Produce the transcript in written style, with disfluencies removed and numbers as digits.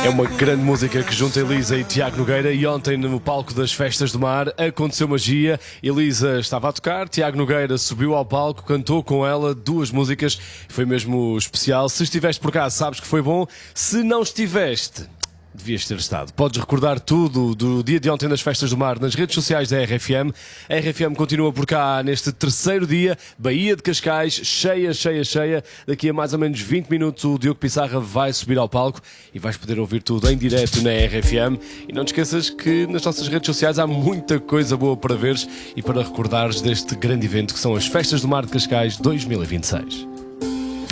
É uma grande música que junta Elisa e Tiago Nogueira, e ontem no palco das Festas do Mar aconteceu magia. Elisa estava a tocar, Tiago Nogueira subiu ao palco, cantou com ela duas músicas, foi mesmo especial. Se estiveste por cá sabes que foi bom, se não estiveste, devias ter estado. Podes recordar tudo do dia de ontem nas Festas do Mar nas redes sociais da RFM. A RFM continua por cá neste terceiro dia. Baía de Cascais, cheia, cheia, cheia. Daqui a mais ou menos 20 minutos o Diogo Pissarra vai subir ao palco e vais poder ouvir tudo em direto na RFM. E não te esqueças que nas nossas redes sociais há muita coisa boa para veres e para recordares deste grande evento que são as Festas do Mar de Cascais 2026.